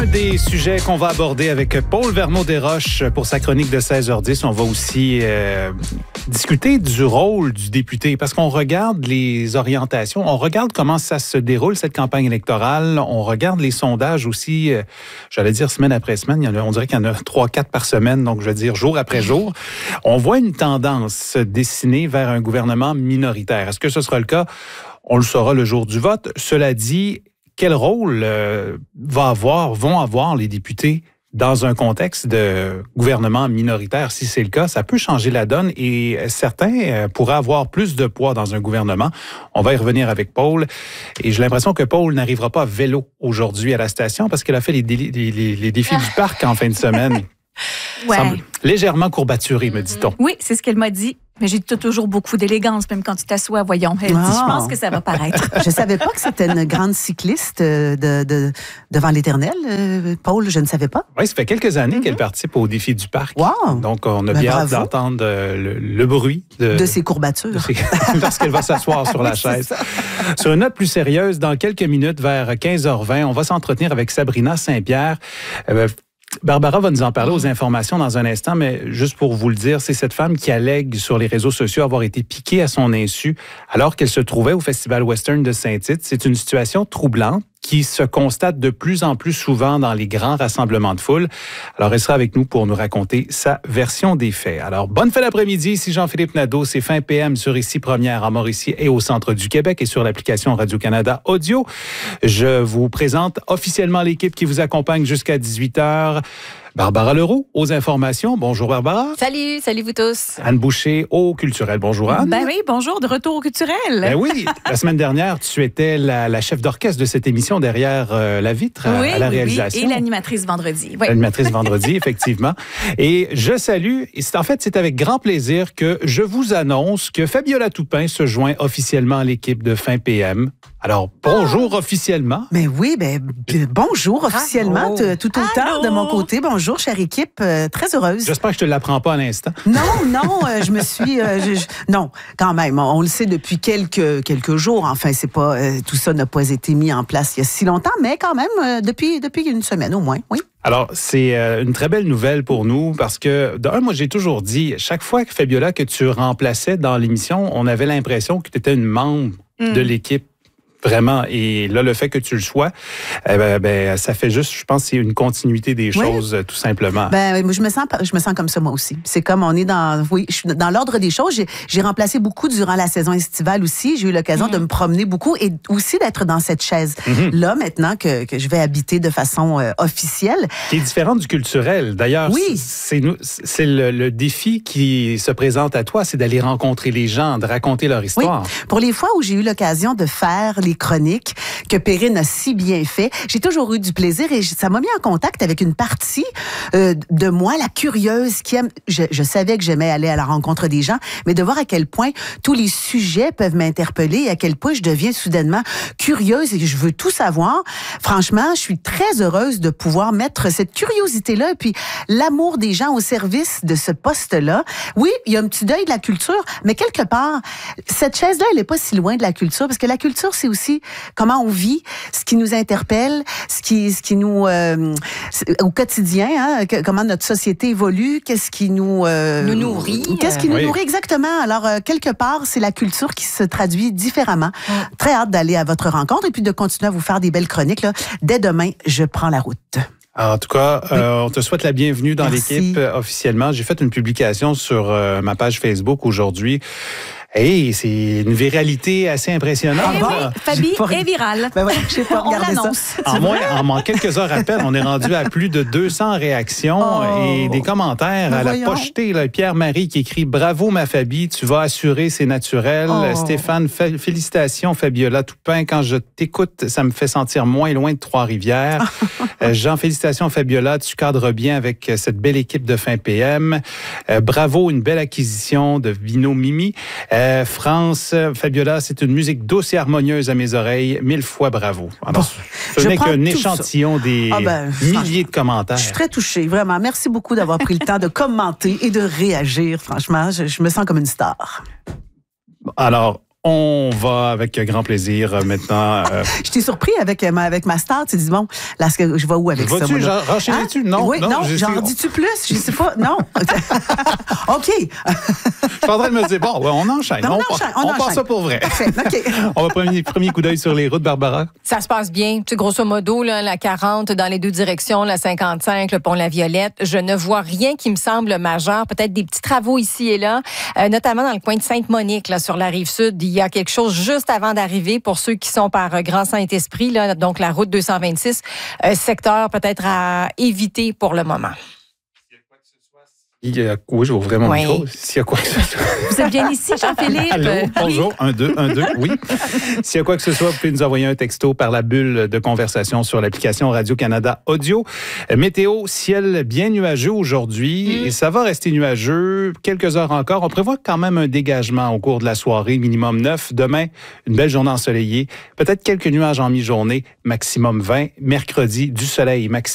Des sujets qu'on va aborder avec Paul Verneau-Desroches pour sa chronique de 16h10. On va aussi discuter du rôle du député parce qu'on regarde les orientations, on regarde comment ça se déroule, cette campagne électorale. On regarde les sondages aussi, j'allais dire semaine après semaine. On dirait qu'il y en a 3-4 par semaine, donc je veux dire jour après jour. On voit une tendance se dessiner vers un gouvernement minoritaire. Est-ce que ce sera le cas? On le saura le jour du vote. Cela dit, quel rôle vont avoir les députés dans un contexte de gouvernement minoritaire? Si c'est le cas, ça peut changer la donne et certains pourraient avoir plus de poids dans un gouvernement. On va y revenir avec Paul. Et j'ai l'impression que Paul n'arrivera pas à vélo aujourd'hui à la station parce qu'il a fait les défis du parc en fin de semaine. Ouais. Semble légèrement courbaturé, me dit-on. Oui, c'est ce qu'elle m'a dit. Mais j'ai toujours beaucoup d'élégance, même quand tu t'assois, voyons. Elle dit, je pense que ça va paraître. Je savais pas que c'était une grande cycliste devant l'Éternel, Paul, je ne savais pas. Oui, ça fait quelques années qu'elle participe au défi du parc. Wow. Donc, on a bien hâte d'entendre le bruit de ses courbatures. Parce qu'elle va s'asseoir sur la chaise. Sur une note plus sérieuse, dans quelques minutes, vers 15h20, on va s'entretenir avec Sabrina Saint-Pierre. Barbara va nous en parler aux informations dans un instant, mais juste pour vous le dire, c'est cette femme qui allègue sur les réseaux sociaux avoir été piquée à son insu alors qu'elle se trouvait au Festival Western de Saint-Tite. C'est une situation troublante qui se constate de plus en plus souvent dans les grands rassemblements de foule. Alors, elle sera avec nous pour nous raconter sa version des faits. Alors, bonne fin d'après-midi, ici Jean-Philippe Nadeau, c'est fin PM sur Ici Première à Mauricie et au centre du Québec et sur l'application Radio-Canada Audio. Je vous présente officiellement l'équipe qui vous accompagne jusqu'à 18h. Barbara Leroux, aux informations. Bonjour Barbara. Salut vous tous. Anne Boucher, au culturel. Bonjour Anne. Ben oui, bonjour, de retour au culturel. Ben oui, la semaine dernière, tu étais la chef d'orchestre de cette émission derrière la vitre à la réalisation. Oui, et l'animatrice vendredi. Oui. L'animatrice vendredi, effectivement. Et je salue, et c'est avec grand plaisir que je vous annonce que Fabiola Toupin se joint officiellement à l'équipe de Fin PM. Alors, bonjour officiellement. Mais oui, bonjour officiellement, tout autant de mon côté. Bonjour, chère équipe, très heureuse. J'espère que je te l'apprends pas à l'instant. Non, je me suis... non, quand même, on le sait depuis quelques jours. Enfin, c'est pas tout ça n'a pas été mis en place il y a si longtemps, mais quand même, depuis une semaine au moins, oui. Alors, c'est une très belle nouvelle pour nous parce que, moi, j'ai toujours dit, chaque fois que Fabiola, que tu remplaçais dans l'émission, on avait l'impression que tu étais une membre de l'équipe. Vraiment. Et là, le fait que tu le sois, ça fait juste, je pense, c'est une continuité des choses, tout simplement. Je me sens comme ça, moi aussi. C'est comme on est je suis dans l'ordre des choses. J'ai remplacé beaucoup durant la saison estivale aussi. J'ai eu l'occasion de me promener beaucoup et aussi d'être dans cette chaise-là, maintenant que je vais habiter de façon officielle. Qui est différente du culturel. D'ailleurs, c'est le défi qui se présente à toi, c'est d'aller rencontrer les gens, de raconter leur histoire. Oui. Pour les fois où j'ai eu l'occasion de faire les chroniques que Perrine a si bien fait, j'ai toujours eu du plaisir et ça m'a mis en contact avec une partie de moi, la curieuse qui aime. Je savais que j'aimais aller à la rencontre des gens, mais de voir à quel point tous les sujets peuvent m'interpeller et à quel point je deviens soudainement curieuse et que je veux tout savoir. Franchement, je suis très heureuse de pouvoir mettre cette curiosité-là et puis l'amour des gens au service de ce poste-là. Oui, il y a un petit deuil de la culture, mais quelque part, cette chaise-là, elle n'est pas si loin de la culture parce que la culture, c'est aussi comment on vit, ce qui nous interpelle, ce qui nous au quotidien, comment notre société évolue, qu'est-ce qui nous nourrit, qu'est-ce qui nous nourrit exactement. Alors quelque part, c'est la culture qui se traduit différemment. Très hâte d'aller à votre rencontre et puis de continuer à vous faire des belles chroniques là. Dès demain, je prends la route. En tout cas, on te souhaite la bienvenue dans l'équipe officiellement. J'ai fait une publication sur ma page Facebook aujourd'hui. Hey, c'est une viralité assez impressionnante. Fabi est virale. Je sais pas, on l'annonce. En quelques heures à peine, on est rendu à plus de 200 réactions et des commentaires à la pochetée. Là, Pierre-Marie qui écrit « Bravo ma Fabi, tu vas assurer, c'est naturel. Stéphane, félicitations Fabiola Toupin. Quand je t'écoute, ça me fait sentir moins loin de Trois-Rivières. Jean, félicitations Fabiola, tu cadres bien avec cette belle équipe de Fin PM. Bravo, une belle acquisition de Vino Mimi. France, Fabiola, c'est une musique douce et harmonieuse à mes oreilles. 1000 fois bravo. Alors, ce n'est qu'un échantillon des milliers de commentaires. Je suis très touchée, vraiment. Merci beaucoup d'avoir pris le temps de commenter et de réagir. Franchement, je me sens comme une star. Alors, On va avec grand plaisir maintenant. Je t'ai surpris avec ma star. Tu dis, bon, là, je vais où avec ça? Vas-tu, renchaîner-tu? Non, oui, non, j'en dis-tu plus? Je sais pas. Non. OK. Je suis en train de me dire, bon, on enchaîne. On on part ça pour vrai. Parfait, OK. On va prendre un premier coup d'œil sur les routes, Barbara. Ça se passe bien. Tu sais, grosso modo, là, la 40 dans les deux directions, la 55, le pont La Violette. Je ne vois rien qui me semble majeur. Peut-être des petits travaux ici et là, notamment dans le coin de Sainte-Monique, là, sur la Rive-Sud. Il y a quelque chose juste avant d'arriver pour ceux qui sont par Grand Saint-Esprit, là, donc la route 226, secteur peut-être à éviter pour le moment. Oui, je vais ouvrir mon micro. S'il y a quoi que ce soit. Vous êtes bien ici, Jean-Philippe? Allô, bonjour. 1, 2, 1, 2, oui. S'il y a quoi que ce soit, vous pouvez nous envoyer un texto par la bulle de conversation sur l'application Radio-Canada Audio. Météo, ciel bien nuageux aujourd'hui et ça va rester nuageux quelques heures encore. On prévoit quand même un dégagement au cours de la soirée, minimum 9. Demain, une belle journée ensoleillée. Peut-être quelques nuages en mi-journée, maximum 20. Mercredi, du soleil, maximum